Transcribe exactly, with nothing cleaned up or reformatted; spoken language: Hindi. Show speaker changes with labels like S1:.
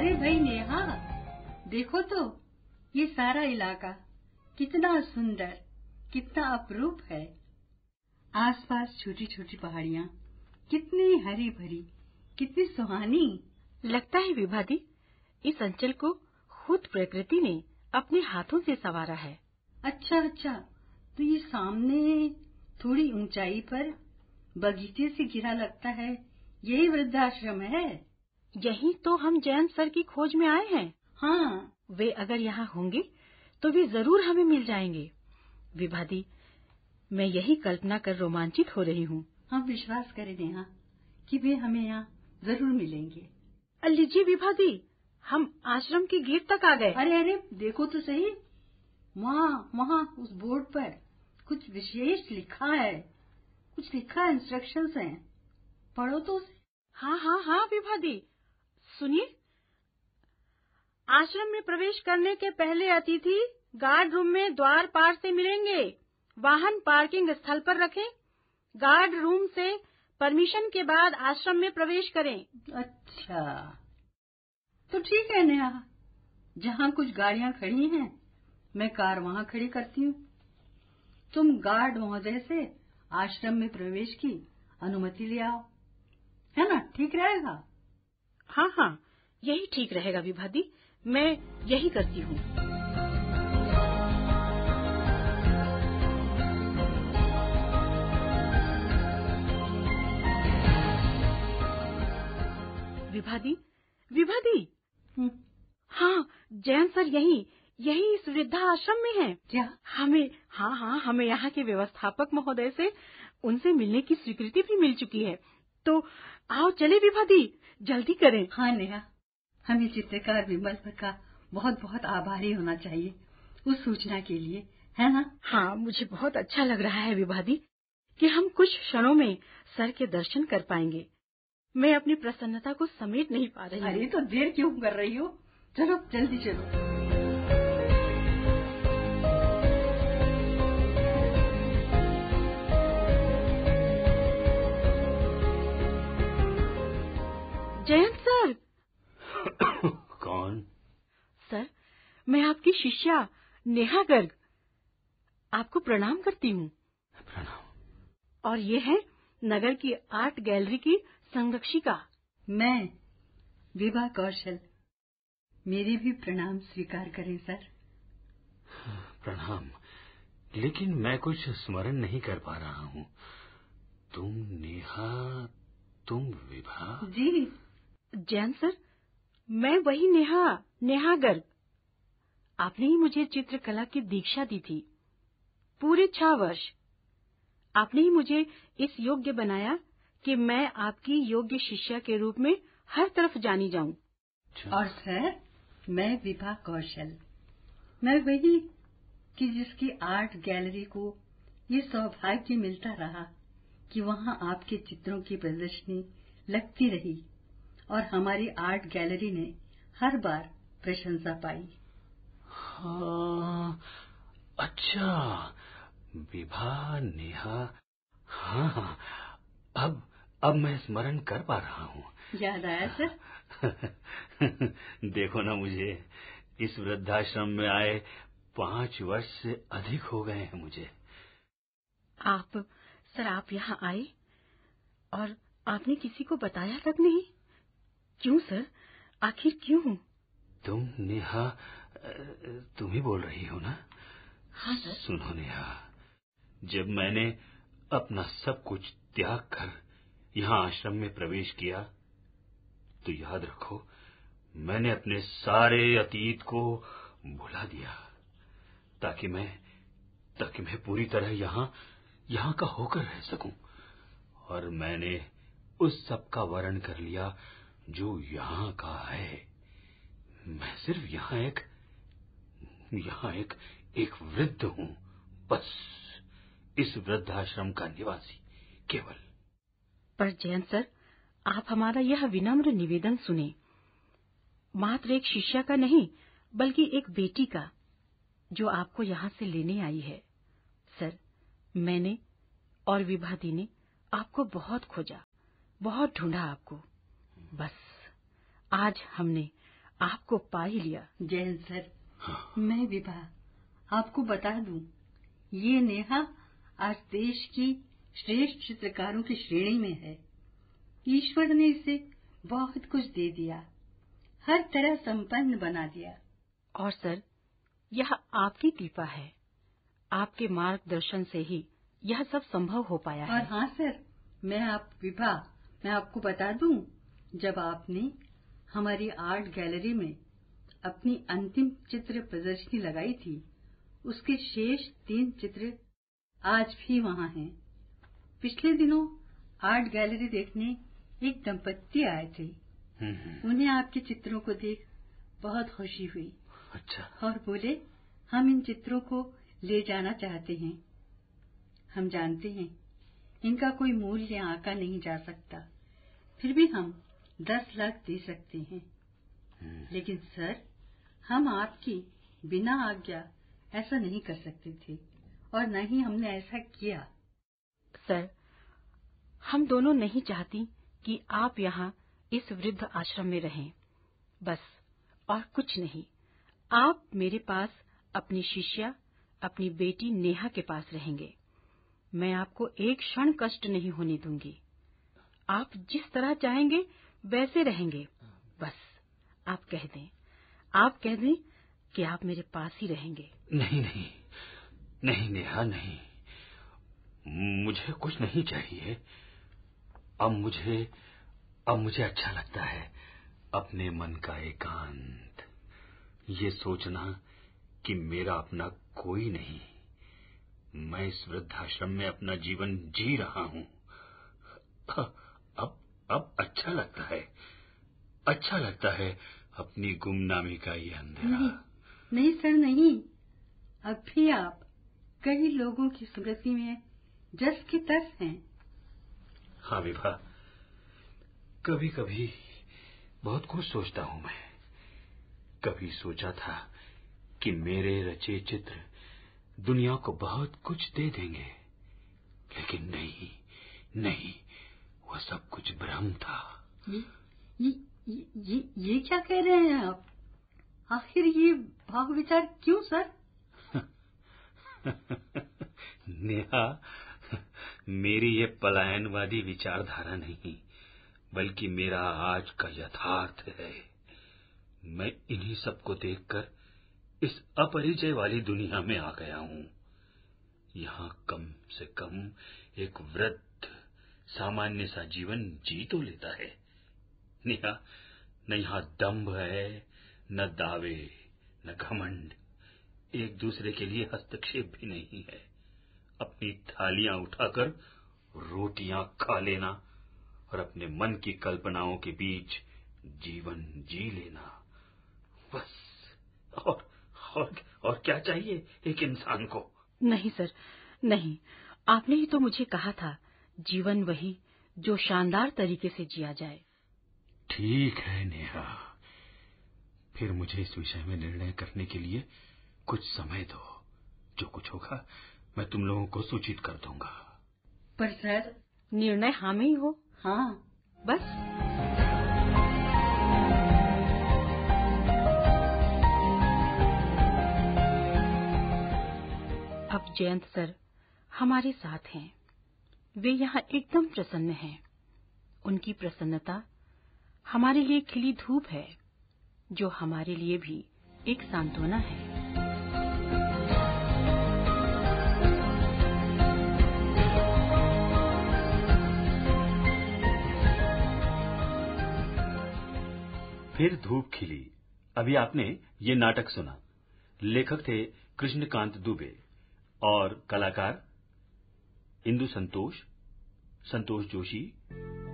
S1: अरे भाई नेहा, देखो तो ये सारा इलाका कितना सुंदर, कितना अपरूप है। आसपास छोटी छोटी पहाड़ियाँ कितनी हरी भरी, कितनी सुहानी।
S2: लगता है विभा दी, इस अंचल को खुद प्रकृति ने अपने हाथों से संवारा है।
S1: अच्छा अच्छा, तो ये सामने थोड़ी ऊंचाई पर बगीचे से घिरा लगता है, यही वृद्धाश्रम है।
S2: यही तो हम जयंत सर की खोज में आए हैं।
S1: हाँ,
S2: वे अगर यहाँ होंगे तो वे जरूर हमें मिल जाएंगे। विभा दी, मैं यही कल्पना कर रोमांचित हो रही हूँ।
S1: हम विश्वास करें नेहा कि वे हमें यहाँ जरूर मिलेंगे।
S2: लीजिए विभा दी, हम आश्रम के गेट तक आ गए।
S1: अरे अरे, देखो तो सही, वहाँ वहाँ उस बोर्ड पर कुछ विशेष लिखा है, कुछ लिखा है, इंस्ट्रक्शंस हैं, पढ़ो तो उसे।
S2: हाँ हाँ हाँ विभा दी, सुनिए। आश्रम में प्रवेश करने के पहले अतिथि गार्ड रूम में द्वार पार से मिलेंगे। वाहन पार्किंग स्थल पर रखें। गार्ड रूम से परमिशन के बाद आश्रम में प्रवेश करें।
S1: अच्छा, तो ठीक है नेहा, जहाँ कुछ गाड़ियाँ खड़ी हैं मैं कार वहाँ खड़ी करती हूँ। तुम गार्ड महोदय से आश्रम में प्रवेश की अनुमति ले आओ, है ना? ठीक रहेगा?
S2: हाँ हाँ, यही ठीक रहेगा विभा दी, मैं यही करती हूँ। विभा दी, विभा दी, हाँ, जयंत सर यही यही इस वृद्धा आश्रम में हैं।
S1: क्या?
S2: हमें हाँ हाँ हमें यहाँ के व्यवस्थापक महोदय से उनसे मिलने की स्वीकृति भी मिल चुकी है। तो आओ चले विभा दी, जल्दी करें।
S1: हाँ नेहा, हमें चित्रकार विमल का बहुत बहुत आभारी होना चाहिए उस सूचना के लिए, है ना?
S2: हाँ, मुझे बहुत अच्छा लग रहा है विभा दी कि हम कुछ क्षणों में सर के दर्शन कर पाएंगे। मैं अपनी प्रसन्नता को समेट नहीं पा रही हूँ।
S1: अरे तो देर क्यों कर रही हो? चलो जल्दी चलो।
S2: जयंत सर।
S3: कौन?
S2: सर, मैं आपकी शिष्या नेहा गर्ग आपको प्रणाम करती हूँ।
S3: प्रणाम।
S2: और ये है नगर की आर्ट गैलरी की संरक्षिका।
S1: मैं विभा कौशल, मेरे भी प्रणाम स्वीकार करें सर।
S3: प्रणाम, लेकिन मैं कुछ स्मरण नहीं कर पा रहा हूँ। तुम नेहा, तुम विभा?
S1: जी
S2: जयंत सर, मैं वही नेहा नेहा गर्ग। आपने ही मुझे चित्रकला की दीक्षा दी थी। पूरे छह वर्ष आपने ही मुझे इस योग्य बनाया कि मैं आपकी योग्य शिष्या के रूप में हर तरफ जानी जाऊं।
S1: और सर, मैं विभा कौशल, मैं वही कि जिसकी आर्ट गैलरी को ये सौभाग्य मिलता रहा कि वहाँ आपके चित्रों की प्रदर्शनी लगती रही और हमारी आर्ट गैलरी ने हर बार प्रशंसा पाई।
S3: हाँ, अच्छा, विभा, नेहा, हाँ हाँ, अब अब मैं स्मरण कर पा रहा हूँ।
S1: याद आया सर?
S3: देखो ना, मुझे इस वृद्धाश्रम में आए पांच वर्ष से अधिक हो गए हैं मुझे।
S2: आप सर, आप यहाँ आए और आपने किसी को बताया तक नहीं? क्यों सर, आखिर क्यों?
S3: तुम नेहा, तुम ही बोल रही हो ना?
S2: हाँ सर।
S3: सुनो नेहा, जब मैंने अपना सब कुछ त्याग कर यहाँ आश्रम में प्रवेश किया तो याद रखो, मैंने अपने सारे अतीत को भुला दिया ताकि मैं ताकि मैं पूरी तरह यहाँ यहाँ का होकर रह सकूं। और मैंने उस सब का वर्ण कर लिया जो यहाँ का है। मैं सिर्फ यहाँ एक यहाँ एक एक वृद्ध हूँ, बस, इस वृद्धाश्रम का निवासी केवल।
S2: पर जयंत सर, आप हमारा यह विनम्र निवेदन सुने। मात्र एक शिष्या का नहीं, बल्कि एक बेटी का, जो आपको यहाँ से लेने आई है। सर, मैंने और विभा दी ने आपको बहुत खोजा, बहुत ढूंढा आपको। बस आज हमने आपको पा ही लिया।
S1: जैन सर,
S3: हाँ।
S1: मैं विभा आपको बता दूं, ये नेहा आज देश की श्रेष्ठ चित्रकारों की श्रेणी में है। ईश्वर ने इसे बहुत कुछ दे दिया, हर तरह संपन्न बना दिया।
S2: और सर, यह आपकी कृपा है। आपके मार्गदर्शन से ही यह सब संभव हो पाया है।
S1: और हाँ सर, मैं आप विभा मैं आपको बता दूं, जब आपने हमारी आर्ट गैलरी में अपनी अंतिम चित्र प्रदर्शनी लगाई थी, उसके शेष तीन चित्र आज भी वहाँ हैं। पिछले दिनों आर्ट गैलरी देखने एक दंपत्ति आए थे। उन्हें आपके चित्रों को देख बहुत खुशी हुई।
S3: अच्छा।
S1: और बोले, हम इन चित्रों को ले जाना चाहते हैं। हम जानते हैं इनका कोई मूल्य आंका नहीं जा सकता, फिर भी हम दस लाख दे सकते हैं। लेकिन सर, हम आपकी बिना आज्ञा ऐसा नहीं कर सकते थे, और न ही हमने ऐसा किया।
S2: सर, हम दोनों नहीं चाहती कि आप यहाँ इस वृद्ध आश्रम में रहें, बस, और कुछ नहीं। आप मेरे पास अपनी शिष्या, अपनी बेटी नेहा के पास रहेंगे। मैं आपको एक क्षण कष्ट नहीं होने दूंगी। आप जिस तरह चाहेंगे वैसे रहेंगे। बस आप कह दें, आप कह दें कि आप मेरे पास ही रहेंगे।
S3: नहीं नहीं नहीं नेहा, नहीं, मुझे कुछ नहीं चाहिए। अब मुझे अब मुझे अच्छा लगता है अपने मन का एकांत, ये सोचना कि मेरा अपना कोई नहीं। मैं इस वृद्धाश्रम में अपना जीवन जी रहा हूँ। अब अब अच्छा लगता है, अच्छा लगता है अपनी गुमनामी का ये अंधेरा।
S1: नहीं, नहीं सर, नहीं। अब भी आप कई लोगों की स्मृति में जस की तस हैं।
S3: हाँ विभा, कभी कभी बहुत कुछ सोचता हूँ मैं। कभी सोचा था कि मेरे रचे चित्र दुनिया को बहुत कुछ दे देंगे, लेकिन नहीं, नहीं, वह सब कुछ भ्रम था।
S1: ये ये ये ये, ये क्या कह रहे हैं आप? आखिर ये भाव विचार क्यों सर?
S3: नेहा, मेरी ये पलायनवादी विचारधारा नहीं, बल्कि मेरा आज का यथार्थ है। मैं इन्हीं सबको देखकर इस अपरिचय वाली दुनिया में आ गया हूँ। यहाँ कम से कम एक वृद्ध सामान्य सा जीवन जी तो लेता है। नेहा, न यहाँ दंभ है, न दावे, न घमंड, एक दूसरे के लिए हस्तक्षेप भी नहीं है। अपनी थालियां उठाकर रोटियां खा लेना और अपने मन की कल्पनाओं के बीच जीवन जी लेना, बस। और और, और क्या चाहिए एक इंसान को?
S2: नहीं सर, नहीं। आपने ही तो मुझे कहा था, जीवन वही जो शानदार तरीके से जिया जाए।
S3: ठीक है नेहा, फिर मुझे इस विषय में निर्णय करने के लिए कुछ समय दो। जो कुछ होगा मैं तुम लोगों को सूचित कर दूंगा।
S1: पर सर,
S2: निर्णय हाँ में ही हो।
S1: हाँ,
S2: बस। अब जयंत सर हमारे साथ हैं। वे यहाँ एकदम प्रसन्न हैं। उनकी प्रसन्नता हमारे लिए खिली धूप है, जो हमारे लिए भी एक सांत्वना है।
S3: फिर धूप खिली। अभी आपने ये नाटक सुना। लेखक थे कृष्णकांत दुबे और कलाकार इंदु संतोष, संतोष जोशी,